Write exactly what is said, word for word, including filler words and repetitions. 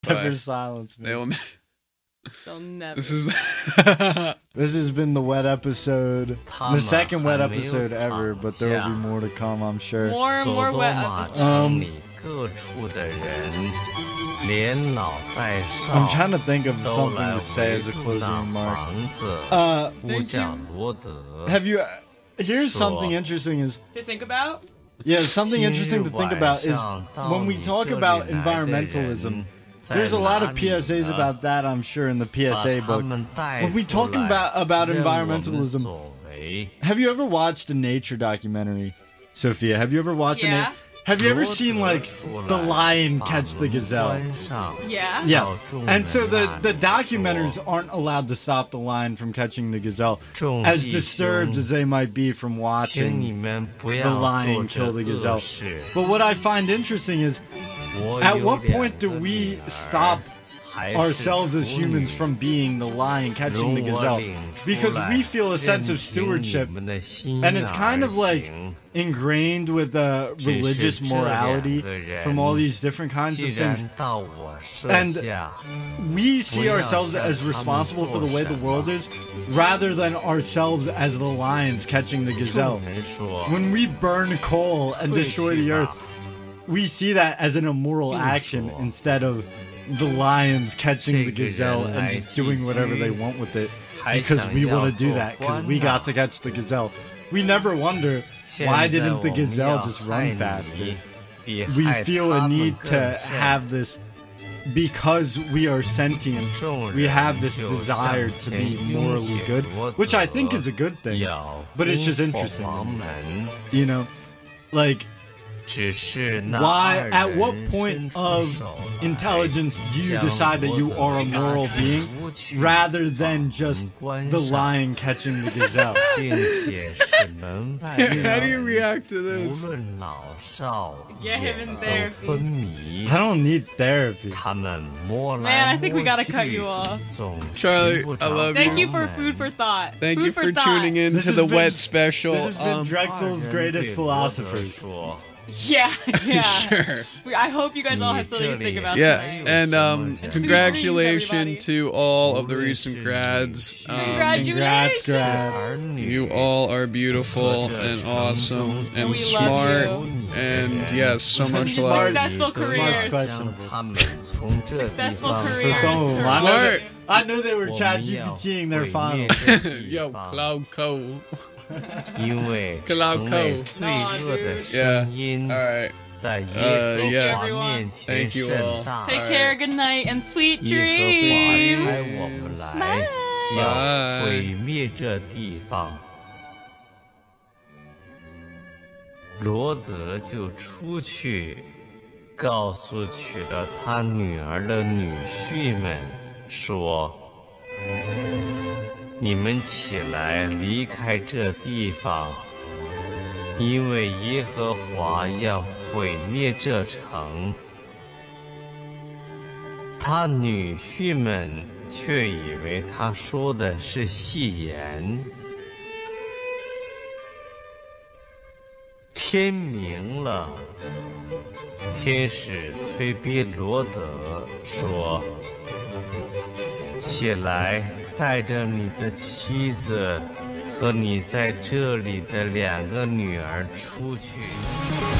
Never silence me. They will. Ne- They'll never. this is. This has been the wet episode, the second wet episode ever, but there will be more to come, I'm sure. More and more wet episodes. Um, I'm trying to think of something to say as a closing remark. Uh, thank you. Have you? Here's something interesting is to think about. Yeah, something interesting to think about is when we talk about environmentalism. There's a lot of P S As about that, I'm sure, in the P S A book. When we talk about about environmentalism, have you ever watched a nature documentary, Sophia? Have you ever watched yeah. a? Have you ever seen like the lion catch the gazelle? Yeah. Yeah. And so the the documentaries aren't allowed to stop the lion from catching the gazelle, as disturbed as they might be from watching the lion kill the gazelle. But what I find interesting is, at what point do we stop ourselves as humans from being the lion catching the gazelle? Because we feel a sense of stewardship, and it's kind of like ingrained with uh, religious morality from all these different kinds of things. And we see ourselves as responsible for the way the world is, rather than ourselves as the lions catching the gazelle. When we burn coal and destroy the earth, we see that as an immoral action instead of the lions catching the gazelle and just doing whatever they want with it because we want to do that because we got to catch the gazelle. We never wonder, why didn't the gazelle just run faster? We feel a need to have this because we are sentient. We have this desire to be morally good, which I think is a good thing, but it's just interesting, you know, like, why, at what point of intelligence do you decide that you are a moral being rather than just the lion catching the gazelle? How do you react to this? Get him in therapy. I don't need therapy. Man, I think we gotta cut you off. Charlie, I love Thank you. you for food for thought. Thank food you for, for tuning in This to has the been- Wet Special. This has been Um, Drexel's greatest philosophers. Yeah, yeah. Sure. We- I hope you guys all have something to think about Yeah, tonight. and um, And sweet congratulations dreams, to all of the recent grads. Um, Congrats, grad. you all are beautiful and awesome and We smart, love you. and yes, so much love. Successful Smart's careers. questionable. Successful For careers. some of them, I know, Smart. they, I know they were chat GPTing their final. Yo, Cloud Cove. 因为 Cloud 成为 Cove. 最热的 Yeah. 声音 All right. 在耶 Uh, 和 yeah. 华面前 Thank you 盛 all. 大。 Take Alright. care, good night, and sweet 耶和华 dreams. 差我们来， Bye. 要 Bye. 毁灭这地方。罗德就出去，告诉娶了他女儿的女婿们说：“你们起来，离开这地方，因为耶和华要毁灭这城。”他女婿们却以为他说的是戏言。天明了，天使催逼罗德说：“起来，带着你的妻子和你在这里的两个女儿出去。”